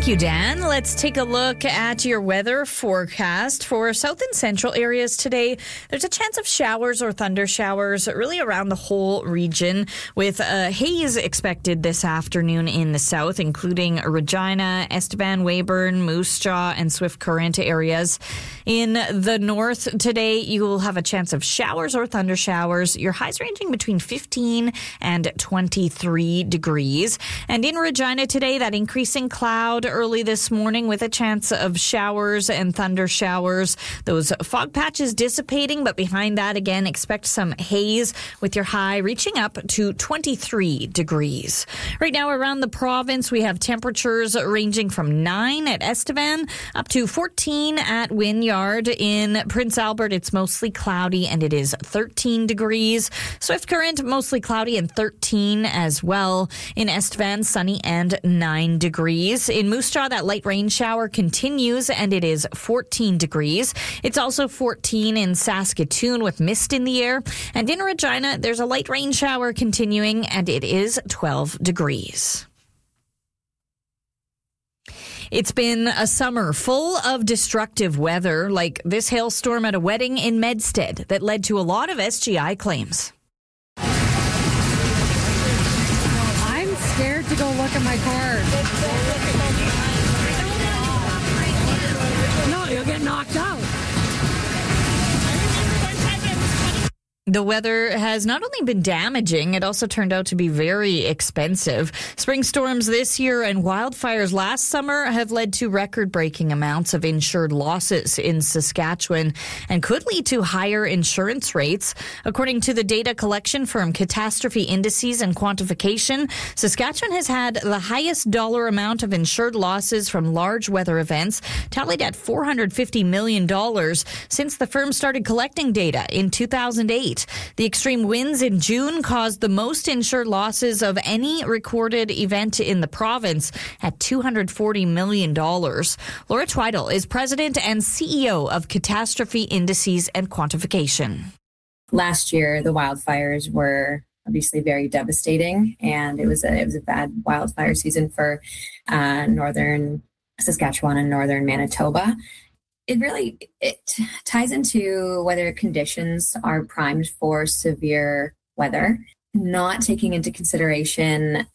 Thank you, Dan. Let's take a look at your weather forecast for south and central areas today. There's a chance of showers or thunder showers really around the whole region, with haze expected this afternoon in the south, including Regina, Estevan, Weyburn, Moose Jaw, and Swift Current areas. In the north today, you will have a chance of showers or thunder showers. Your highs ranging between 15 and 23 degrees. And in Regina today, that increasing cloud early this morning with a chance of showers and thunder showers. Those fog patches dissipating, but behind that, again, expect some haze with your high reaching up to 23 degrees. Right now around the province, we have temperatures ranging from 9 at Estevan up to 14 at Wynyard. In Prince Albert, it's mostly cloudy and it is 13 degrees. Swift Current, mostly cloudy and 13 as well. In Estevan, sunny and 9 degrees. In Moose Jaw, that light rain shower continues and it is 14 degrees. It's also 14 in Saskatoon with mist in the air. And in Regina, there's a light rain shower continuing and it is 12 degrees. It's been a summer full of destructive weather, like this hailstorm at a wedding in Medstead that led to a lot of SGI claims. I'm scared to go look at my car. No, you'll get knocked out. The weather has not only been damaging, it also turned out to be very expensive. Spring storms this year and wildfires last summer have led to record-breaking amounts of insured losses in Saskatchewan and could lead to higher insurance rates. According to the data collection firm Catastrophe Indices and Quantification, Saskatchewan has had the highest dollar amount of insured losses from large weather events, tallied at $450 million since the firm started collecting data in 2008. The extreme winds in June caused the most insured losses of any recorded event in the province at $240 million. Laura Tweidel is president and CEO of Catastrophe Indices and Quantification. Last year, the wildfires were obviously very devastating, and it was a bad wildfire season for northern Saskatchewan and northern Manitoba. It ties into whether conditions are primed for severe weather, not taking into consideration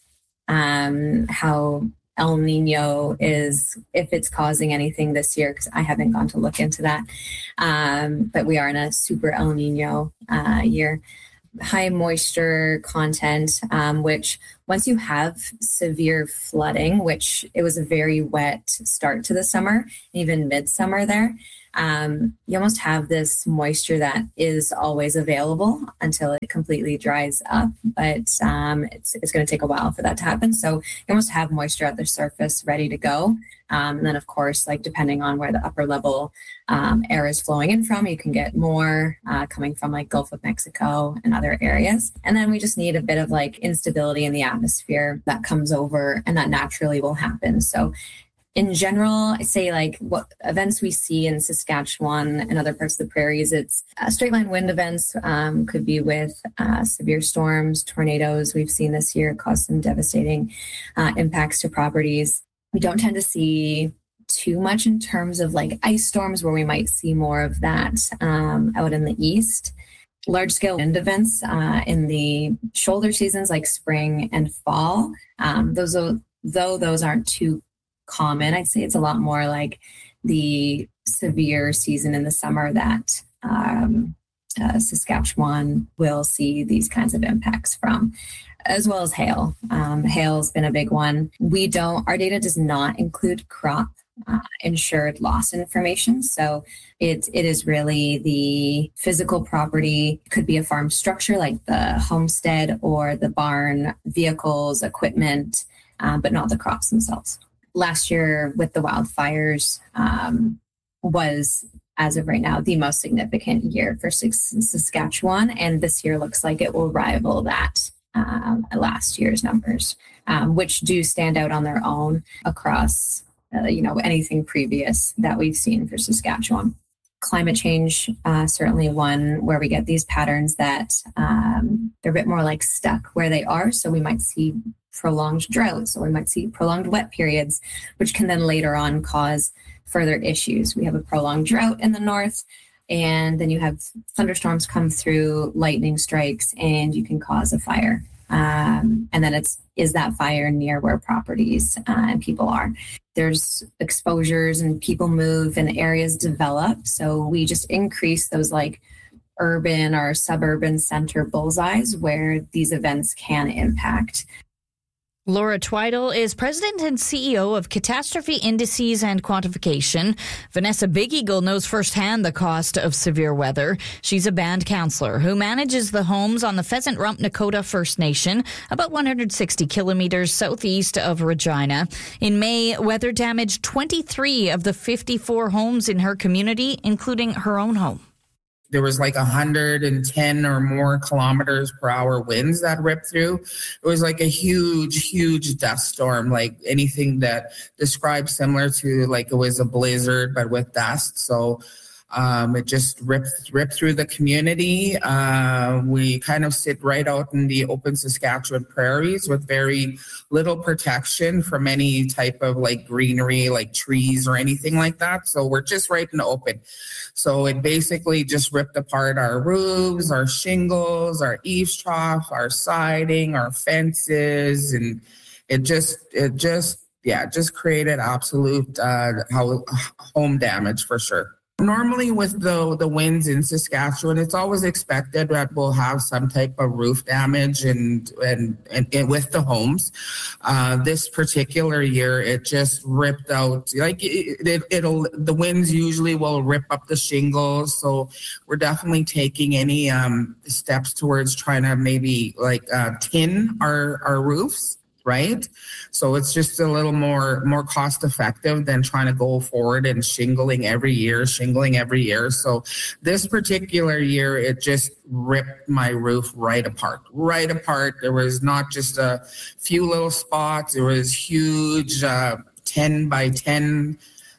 how El Nino is, if it's causing anything this year, because I haven't gone to look into that. But we are in a super El Nino year. High moisture content, which once you have severe flooding, which it was a very wet start to the summer, even midsummer there, you almost have this moisture that is always available until it completely dries up. But it's going to take a while for that to happen. So you almost have moisture at the surface ready to go. And then, of course, like depending on where the upper level air is flowing in from, you can get more coming from like Gulf of Mexico and other areas. And then we just need a bit of like instability in the atmosphere that comes over, and that naturally will happen. So in general, I say like what events we see in Saskatchewan and other parts of the prairies, it's straight line wind events, could be with severe storms, tornadoes we've seen this year cause some devastating impacts to properties. We don't tend to see too much in terms of like ice storms, where we might see more of that out in the east. Large scale wind events in the shoulder seasons like spring and fall, those aren't too common. I'd say it's a lot more like the severe season in the summer that Saskatchewan will see these kinds of impacts from, as well as hail. Hail's been a big one. Our data does not include crop insured loss information. So it is really the physical property, could be a farm structure like the homestead or the barn, vehicles, equipment, but not the crops themselves. Last year with the wildfires was, as of right now, the most significant year for Saskatchewan. And this year looks like it will rival that last year's numbers, which do stand out on their own across anything previous that we've seen for Saskatchewan. Climate change, certainly one where we get these patterns that they're a bit more like stuck where they are. So we might see prolonged droughts, or we might see prolonged wet periods, which can then later on cause further issues. We have a prolonged drought in the north, and then you have thunderstorms come through, lightning strikes, and you can cause a fire. And then is that fire near where properties and people are? There's exposures and people move and areas develop. So we just increase those like urban or suburban center bullseyes where these events can impact. Laura Tweidel is president and CEO of Catastrophe Indices and Quantification. Vanessa Big Eagle knows firsthand the cost of severe weather. She's a band counselor who manages the homes on the Pheasant Rump Nakota First Nation, about 160 kilometers southeast of Regina. In May, weather damaged 23 of the 54 homes in her community, including her own home. There was like 110 or more kilometers per hour winds that ripped through. It was like a huge dust storm, like anything that describes similar to like it was a blizzard, but with dust. So it just ripped through the community. We kind of sit right out in the open Saskatchewan prairies with very little protection from any type of like greenery, like trees or anything like that. So we're just right in the open. So it basically just ripped apart our roofs, our shingles, our eaves trough, our siding, our fences, and it just created absolute home damage for sure. Normally with the winds in Saskatchewan, it's always expected that we'll have some type of roof damage and with the homes. This particular year, it just ripped out, like the winds usually will rip up the shingles. So we're definitely taking any steps towards trying to maybe like tin our roofs. Right? So it's just a little more cost effective than trying to go forward and shingling every year. So this particular year, it just ripped my roof right apart. There was not just a few little spots. There was huge 10 by 10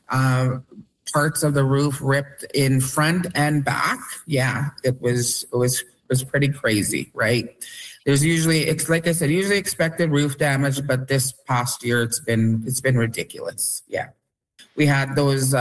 parts of the roof ripped in front and back. Yeah, it was pretty crazy, right? There's usually, it's like I said, usually expected roof damage, but this past year it's been ridiculous. Yeah, we had those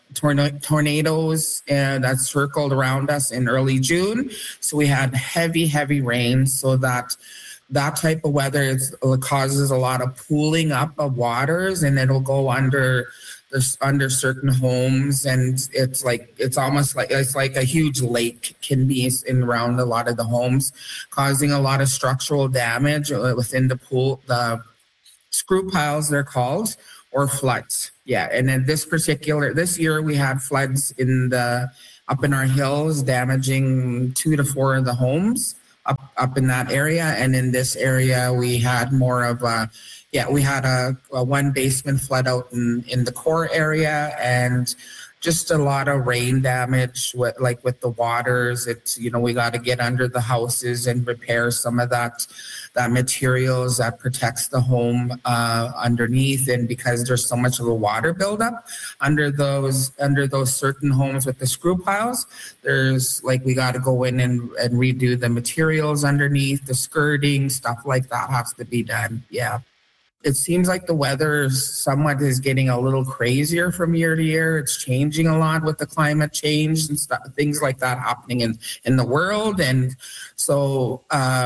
tornadoes that circled around us in early June, so we had heavy rain. So that type of weather causes a lot of pooling up of waters, and it'll go under certain homes, and it's almost like a huge lake can be in around a lot of the homes, causing a lot of structural damage within the pool, the screw piles they're called, or floods. Yeah, and then this year we had floods up in our hills, damaging 2 to 4 of the homes up in that area, and in this area we had more of we had a one basement flood out in the core area, and just a lot of rain damage with the waters. It's, we got to get under the houses and repair some of that materials that protects the home underneath. And because there's so much of a water buildup under those certain homes with the screw piles, there's we got to go in and redo the materials underneath, the skirting, stuff like that has to be done. Yeah. It seems like the weather somewhat is getting a little crazier from year to year. It's changing a lot with the climate change and stuff, things like that happening in the world. And so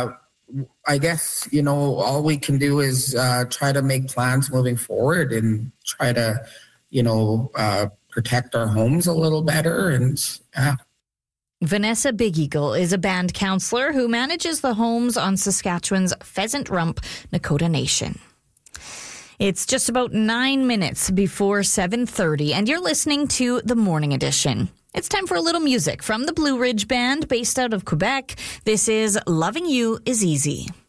I guess, all we can do is try to make plans moving forward and try to, protect our homes a little better. And Vanessa Big Eagle is a band counselor who manages the homes on Saskatchewan's Pheasant Rump Nakota Nation. It's just about 9 minutes before 7:30, and you're listening to The Morning Edition. It's time for a little music from the Blue Ridge Band based out of Quebec. This is Loving You Is Easy.